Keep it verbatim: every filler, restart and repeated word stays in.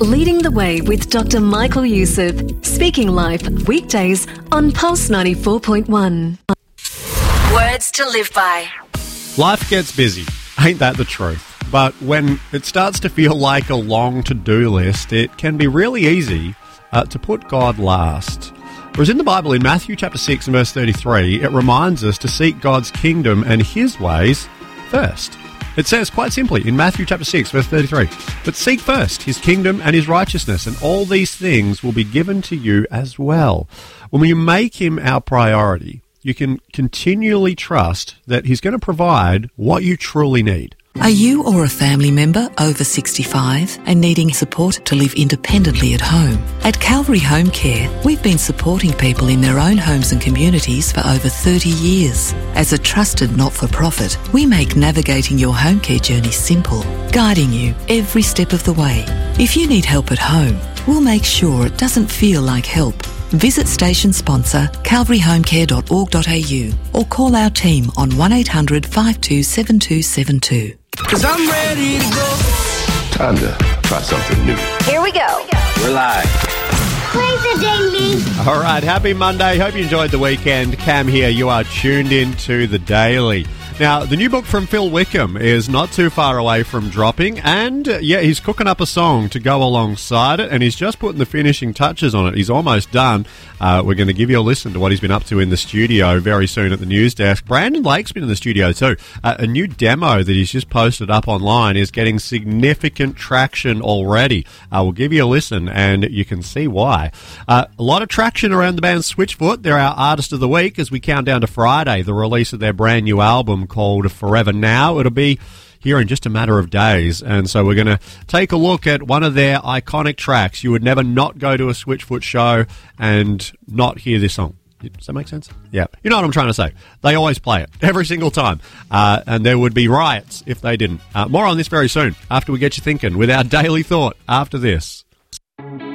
Leading the Way with Doctor Michael Youssef. Speaking live weekdays on Pulse ninety-four point one. Words to live by. Life gets busy. Ain't that the truth? But when it starts to feel like a long to-do list, it can be really easy uh, to put God last. Whereas in the Bible, in Matthew chapter six and verse thirty-three, it reminds us to seek God's kingdom and his ways first. It says quite simply in Matthew chapter six, verse thirty-three, "But seek first his kingdom and his righteousness, and all these things will be given to you as well." When you make him our priority, you can continually trust that he's going to provide what you truly need. Are you or a family member over sixty-five and needing support to live independently at home? At Calvary Home Care, we've been supporting people in their own homes and communities for over thirty years. As a trusted not-for-profit, we make navigating your home care journey simple, guiding you every step of the way. If you need help at home, we'll make sure it doesn't feel like help. Visit station sponsor calvary home care dot org dot a u or call our team on one eight hundred five two seven two seven two. Cause I'm ready to go. Time to try something new. Here we go. We're live. Play the ding ding. All right, happy Monday. Hope you enjoyed the weekend. Cam here. You are tuned in to The Daily. Now, the new book from Phil Wickham is not too far away from dropping, and uh, yeah, he's cooking up a song to go alongside it, and he's just putting the finishing touches on it. He's almost done. Uh, we're going to give you a listen to what he's been up to in the studio very soon at the news desk. Brandon Lake's been in the studio too. Uh, a new demo that he's just posted up online is getting significant traction already. Uh, we'll give you a listen, and you can see why. Uh, a lot of traction around the band Switchfoot. They're our Artist of the Week as we count down to Friday, the release of their brand new album called Forever Now. It'll be here in just a matter of days, and so we're going to take a look at one of their iconic tracks. You would never not go to a Switchfoot show and not hear this song. Does that make sense? Yeah. You know what I'm trying to say. They always play it, every single time, uh, and there would be riots if they didn't. Uh, more on this very soon, after we get you thinking with our Daily Thought after this.